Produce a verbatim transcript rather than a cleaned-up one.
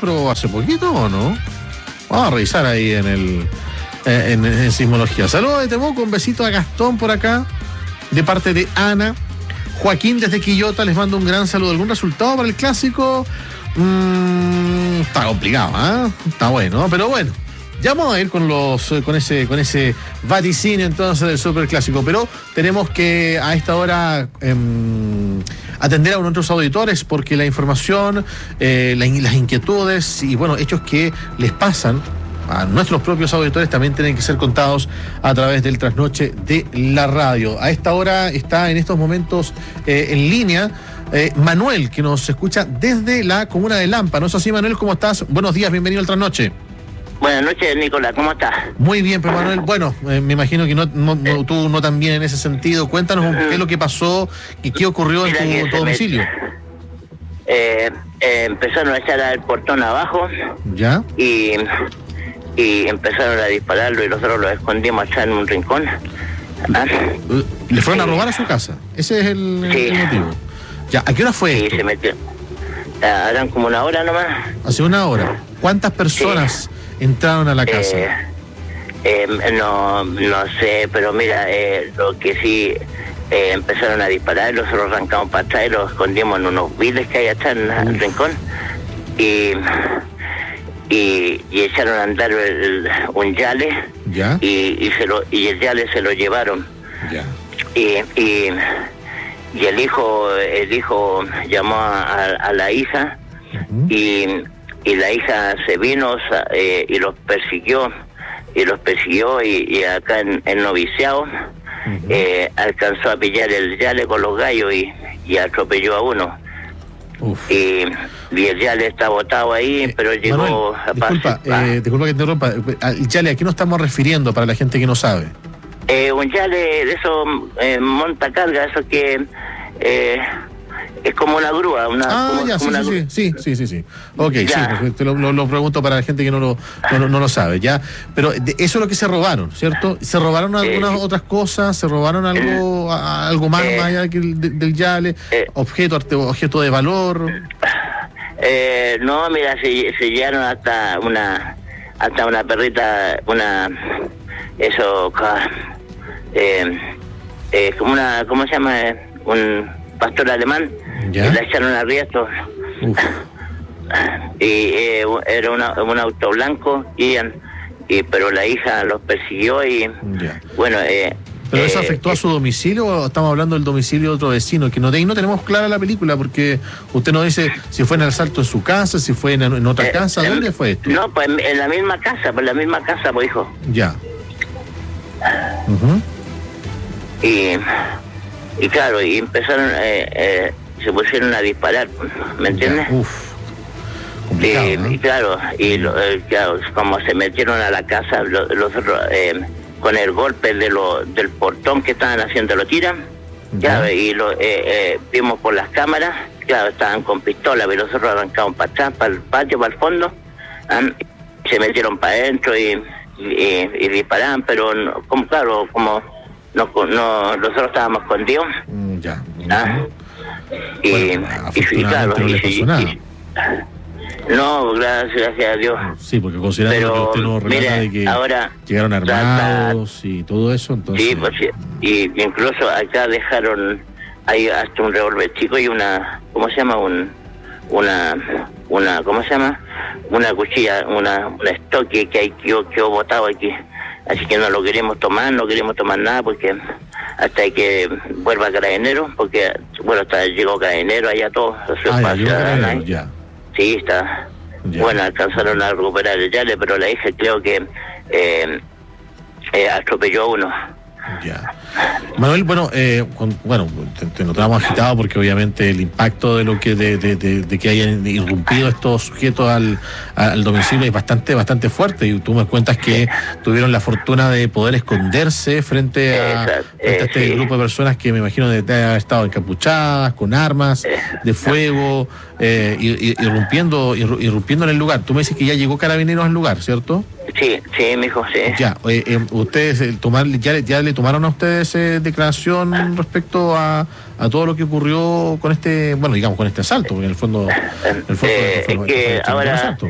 pero hace poquito o no. Vamos a revisar ahí en el eh, en, en sismología. Saludos de Temuco, un besito a Gastón por acá, de parte de Ana. Joaquín desde Quillota les mando un gran saludo. ¿Algún resultado para el clásico? Mm, está complicado, ¿eh? Está bueno, pero bueno. Ya vamos a ir con los con ese con ese vaticinio entonces del superclásico, pero tenemos que a esta hora eh, atender a nuestros auditores porque la información, eh, la, las inquietudes y bueno, hechos que les pasan a nuestros propios auditores también tienen que ser contados a través del trasnoche de la radio. A esta hora está en estos momentos eh, en línea eh, Manuel, que nos escucha desde la comuna de Lampa. ¿No es así, Manuel? ¿Cómo estás? Buenos días, bienvenido al trasnoche. Buenas noches, Nicolás, ¿cómo estás? Muy bien, pero Manuel, bueno, eh, me imagino que no, no, no tú no tan bien en ese sentido. Cuéntanos un, qué es lo que pasó y qué ocurrió en tu, tu domicilio. Eh, eh, empezaron a echar al portón abajo. ¿Ya? Y, y empezaron a dispararlo y nosotros lo escondimos allá en un rincón. ¿Ah? ¿Le fueron a robar a su casa? Ese es el, sí. el motivo. Ya, ¿a qué hora fue sí, esto? Se metió. Harán como una hora nomás. Hace una hora. ¿Cuántas personas sí. entraron a la casa? Eh, eh, no, no sé, pero mira, eh, lo que sí eh, empezaron a disparar, nosotros arrancamos para atrás y los escondimos en unos vides que hay allá en el rincón y, y, y echaron a andar el, un yale. ¿Ya? Y, y, se lo, y el yale se lo llevaron. ¿Ya? Y, y, y el hijo, el hijo llamó a, a la hija. Uh-huh. y Y la hija se vino eh, y los persiguió, y los persiguió, y, y acá en el noviciado uh-huh. eh, alcanzó a pillar el yale con los gallos y, y atropelló a uno. Uf. Y, y el yale está botado ahí, eh, pero llegó Manuel, a disculpa, eh, disculpa que te interrumpa. ¿El yale a qué nos estamos refiriendo para la gente que no sabe? Eh, un yale de esos eh, montacarga, eso que... Eh, es como una grúa, una... Ah, como, ya, como sí, una sí, sí, sí, sí, sí. Ok, ya. sí, te lo, lo, lo pregunto para la gente que no lo, no, no lo sabe, ya. Pero de, eso es lo que se robaron, ¿cierto? ¿Se robaron algunas eh, otras cosas? ¿Se robaron algo eh, algo más, eh, más allá del, del yale? Eh, ¿Objeto, objeto de valor? Eh, no, mira, se, se llevaron hasta una hasta una perrita, una... Eso... Eh, eh, como una... ¿Cómo se llama? Un pastor alemán. ¿Ya? Y la echaron a riesgo. Y eh, era una, un auto blanco, y, y pero la hija los persiguió y ya. bueno... Eh, ¿Pero eso eh, afectó a su domicilio o estamos hablando del domicilio de otro vecino? Que no, de ahí no tenemos clara la película porque usted nos dice si fue en el asalto en su casa, si fue en, en otra eh, casa, ¿dónde en, fue esto? No, pues en, en la misma casa, pues en la misma casa, pues hijo. Ya. Uh-huh. Y, y claro, y empezaron... Eh, eh, se pusieron a disparar, ¿me entiendes? Uf, complicado, y, ¿no? y claro, y lo, eh, claro, como se metieron a la casa, los, los eh, con el golpe de lo, del portón que estaban haciendo, lo tiran, claro, y lo eh, eh, vimos por las cámaras, claro, estaban con pistola, pero nosotros arrancamos para atrás, para el patio, para el fondo, ¿eh? Se metieron para adentro y, y, y disparaban, pero no, como claro, como no, no nosotros estábamos escondidos. Mm, ya. ¿Ah? Y, bueno, y, y claro, no y, le pasó y, nada. Y, no, gracias, gracias a Dios. Sí, porque considerando pero, que usted nos relata mira, de que ahora, llegaron armados la, y todo eso, entonces... Sí, pues, y incluso acá dejaron, hay hasta un revólver chico y una, ¿cómo se llama? Un, una, una, ¿cómo se llama? Una cuchilla, una, un estoque que hay que quedó botado aquí. Así que no lo queremos tomar, no queremos tomar nada porque hasta que vuelva Carabinero, porque, bueno, hasta llegó Carabinero allá todo. Ah, ya, ya. Sí, está. Ya. Bueno, alcanzaron a recuperar el yale, pero la hija creo que eh, eh, atropelló a uno. Ya. Manuel, bueno, eh, con, bueno, te, te notamos agitado porque obviamente el impacto de lo que de, de, de, de que hayan irrumpido estos sujetos al, al domicilio es bastante, bastante fuerte, y tú me cuentas que tuvieron la fortuna de poder esconderse frente a, frente a este eh, grupo sí. de personas que me imagino de haber estado encapuchadas, con armas de fuego, eh, irrumpiendo, irrumpiendo en el lugar. Tú me dices que ya llegó Carabineros al lugar, ¿cierto? Sí, sí, mijo, sí. Ya, eh, eh, ustedes eh, tomar, ya, ya le tomaron a ustedes eh, declaración respecto a, a todo lo que ocurrió con este, bueno, digamos, con este asalto, porque en el fondo, en el fondo eh, fue, fue, es que fue, fue ahora